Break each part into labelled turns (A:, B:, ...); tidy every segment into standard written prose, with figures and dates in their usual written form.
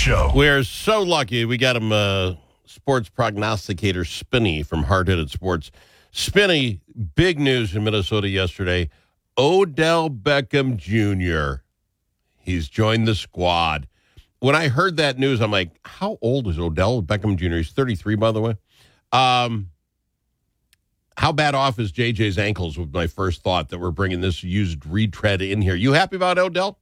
A: Show.
B: We're so lucky we got him sports prognosticator Spinney from Hard Hitted Sports. Spinney, big news in Minnesota yesterday. Odell Beckham Jr. He's joined the squad. When I heard that news, I'm like, how old is Odell Beckham Jr.? He's 33, by the way. How bad off is JJ's ankles was my first thought that we're bringing this used retread in here. You happy about Odell?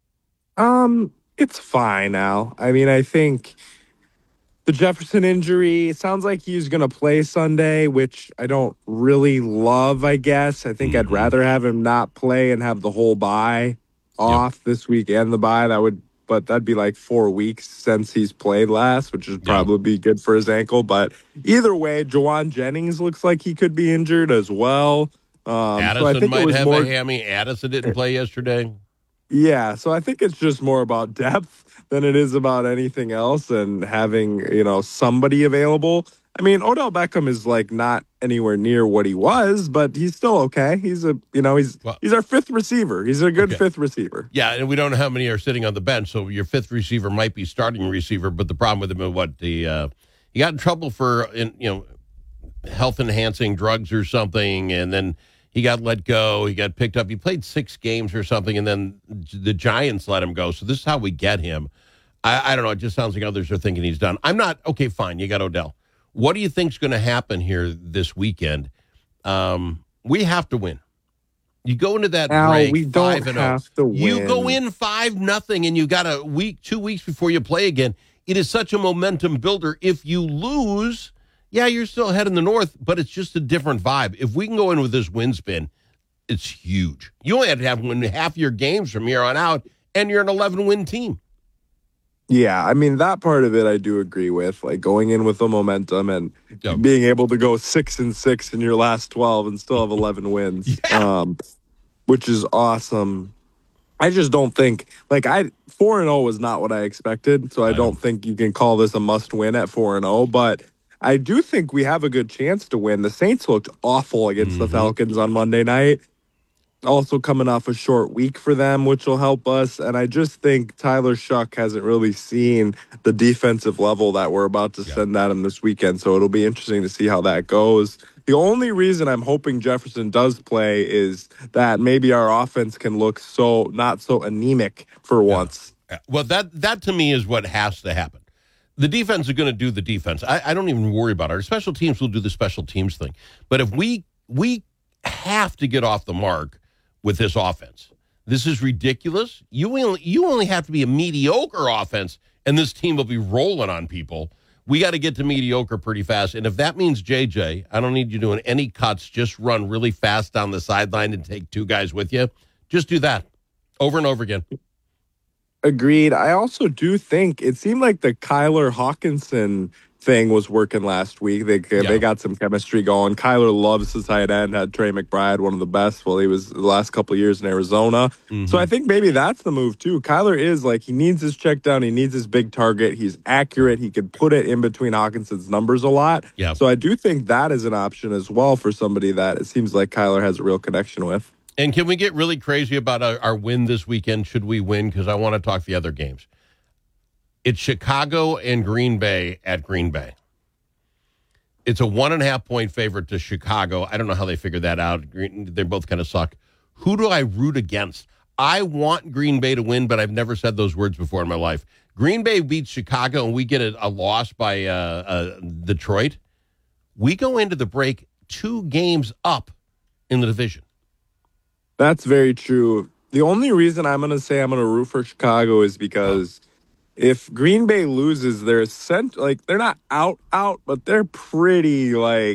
C: It's fine now. I mean, I think the Jefferson injury, it sounds like he's going to play Sunday, which I don't really love, I guess. I think I'd rather have him not play and have the whole bye off this week and the bye. But that'd be like 4 weeks since he's played last, which would probably be good for his ankle. But either way, Juwan Jennings looks like he could be injured as well.
B: Addison
C: so I think
B: might have a hammy. Addison didn't play yesterday.
C: Yeah, so I think it's just more about depth than it is about anything else and having, somebody available. I mean, Odell Beckham is like not anywhere near what he was, but he's still okay. He's he's our fifth receiver. He's a good fifth receiver.
B: Yeah, and we don't know how many are sitting on the bench, so your fifth receiver might be starting receiver, but the problem with him is he got in trouble for health enhancing drugs or something, and then he got let go. He got picked up. He played 6 games or something, and then the Giants let him go. So this is how we get him. I don't know. It just sounds like others are thinking he's done. I'm not. Okay, fine. You got Odell. What do you think's going to happen here this weekend? We have to win. You go into that break.
C: We don't
B: 5-0.
C: have to win.
B: You go in 5-0, and you got a week, 2 weeks before you play again. It is such a momentum builder. If you lose, yeah, you're still ahead in the North, but it's just a different vibe. If we can go in with this win spin, it's huge. You only have to have win half your games from here on out, and you're an 11-win team.
C: Yeah, I mean, that part of it I do agree with, like going in with the momentum and being able to go 6-6 in your last 12 and still have 11 wins, which is awesome. I just don't think, 4-0 was not what I expected, so I don't think you can call this a must-win at 4-0, but I do think we have a good chance to win. The Saints looked awful against the Falcons on Monday night. Also coming off a short week for them, which will help us. And I just think Tyler Shuck hasn't really seen the defensive level that we're about to send at him this weekend. So it'll be interesting to see how that goes. The only reason I'm hoping Jefferson does play is that maybe our offense can look not so anemic for once.
B: Well, that to me is what has to happen. The defense is going to do the defense. I don't even worry about it. Our special teams will do the special teams thing. But if we have to get off the mark with this offense. This is ridiculous. You only have to be a mediocre offense, and this team will be rolling on people. We got to get to mediocre pretty fast. And if that means, JJ, I don't need you doing any cuts. Just run really fast down the sideline and take 2 guys with you. Just do that over and over again.
C: Agreed. I also do think it seemed like the Kyler Hawkinson thing was working last week. They got some chemistry going. Kyler loves his tight end, had Trey McBride, one of the best while he was the last couple of years in Arizona. So I think maybe that's the move too. Kyler is he needs his check down. He needs his big target. He's accurate. He could put it in between Hawkinson's numbers a lot.
B: Yeah.
C: So I do think that is an option as well for somebody that it seems like Kyler has a real connection with.
B: And can we get really crazy about our win this weekend? Should we win? Because I want to talk the other games. It's Chicago and Green Bay at Green Bay. It's a 1.5-point favorite to Chicago. I don't know how they figured that out. They both kind of suck. Who do I root against? I want Green Bay to win, but I've never said those words before in my life. Green Bay beats Chicago, and we get a loss by Detroit. We go into the break 2 games up in the division.
C: That's very true. The only reason I'm going to say I'm going to root for Chicago is because if Green Bay loses, they're not out, but they're pretty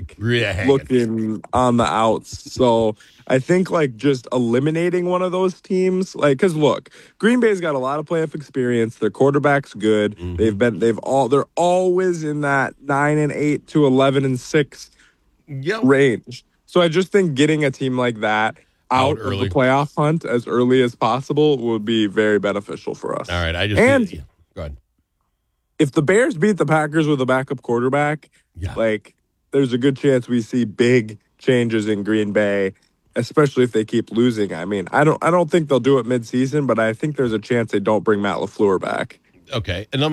C: looking on the outs. So I think just eliminating one of those teams, because look, Green Bay's got a lot of playoff experience. Their quarterback's good. They're always in that 9-8 to 11-6 range. So I just think getting a team like that out of the playoff hunt as early as possible would be very beneficial for us.
B: All right, go ahead.
C: If the Bears beat the Packers with a backup quarterback, there's a good chance we see big changes in Green Bay, especially if they keep losing. I mean, I don't think they'll do it midseason, but I think there's a chance they don't bring Matt LaFleur back.
B: Okay, and let me